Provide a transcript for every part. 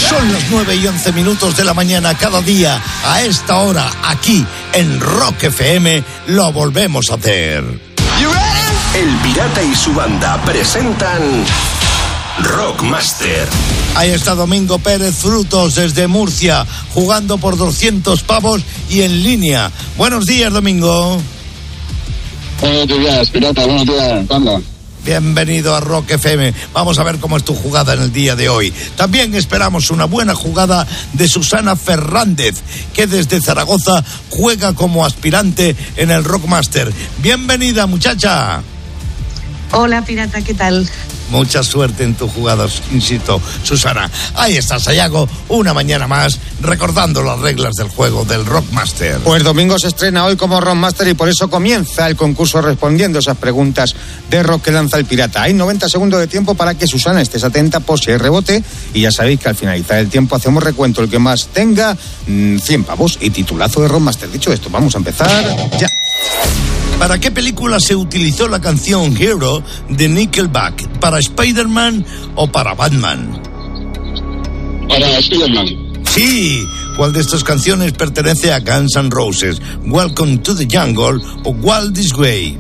Son las 9:11 de la mañana cada día. A esta hora, aquí en Rock FM, lo volvemos a hacer. El Pirata y su banda presentan Rockmaster. Ahí está Domingo Pérez Frutos desde Murcia, jugando por 200 pavos y en línea. Buenos días, Domingo. Buenos días, Pirata, buenos días, banda. Bienvenido a Rock FM. Vamos a ver cómo es tu jugada en el día de hoy. También esperamos una buena jugada de Susana Fernández, que desde Zaragoza juega como aspirante en el Rockmaster. Bienvenida, muchacha. Hola, Pirata, ¿qué tal? Mucha suerte en tu jugada, insisto, Susana. Ahí está Sayago, una mañana más, recordando las reglas del juego del Rockmaster. Pues Domingo se estrena hoy como Rockmaster y por eso comienza el concurso respondiendo esas preguntas de rock que lanza el Pirata. Hay 90 segundos de tiempo para que Susana estés atenta por si hay rebote y ya sabéis que al finalizar el tiempo hacemos recuento. El que más tenga 100 pavos y titulazo de Rockmaster. Dicho esto, vamos a empezar ya. ¿Para qué película se utilizó la canción Hero de Nickelback? ¿Para Spider-Man o para Batman? Para Spider-Man. Sí. ¿Cuál de estas canciones pertenece a Guns N' Roses? ¿Welcome to the Jungle o Wild This Way?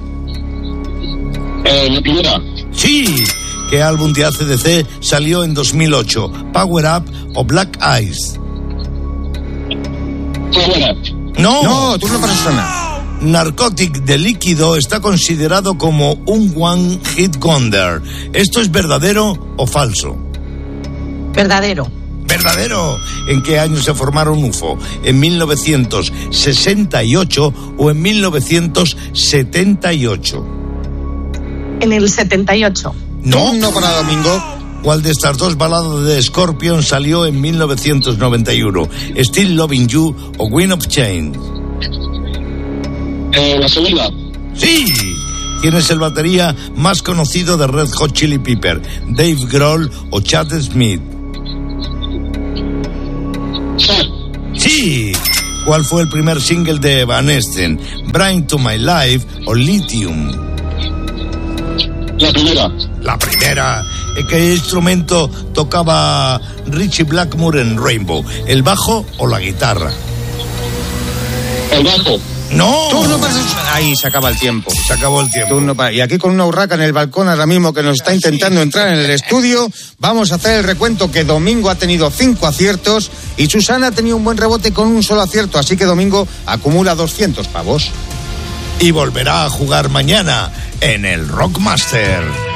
La primera. Sí. ¿Qué álbum de AC/DC salió en 2008? ¿Power Up o Black Eyes? Power Up. No, turno para Susana. Narcotic de Líquido está considerado como un One Hit Wonder. ¿Esto es verdadero o falso? Verdadero. ¡Verdadero! ¿En qué año se formaron UFO? ¿En 1968 o en 1978? En el 78. No para Domingo. ¿Cuál de estas dos baladas de Scorpion salió en 1991? ¿Still Loving You o Wind of Change? La segunda. ¡Sí! ¿Quién es el batería más conocido de Red Hot Chili Pepper? ¿Dave Grohl o Chad Smith? ¡Sí! ¿Cuál fue el primer single de Evanescence? ¿Brain to My Life o Lithium? La primera. La primera. ¿Qué instrumento tocaba Richie Blackmore en Rainbow? ¿El bajo o la guitarra? El bajo. ¡No! Turno para Susana. Ahí se acaba el tiempo. Se acabó el tiempo. Y aquí con una urraca en el balcón ahora mismo que nos está intentando entrar en el estudio, vamos a hacer el recuento que Domingo ha tenido 5 aciertos y Susana ha tenido un buen rebote con un solo acierto, así que Domingo acumula 200 pavos. Y volverá a jugar mañana en el Rockmaster.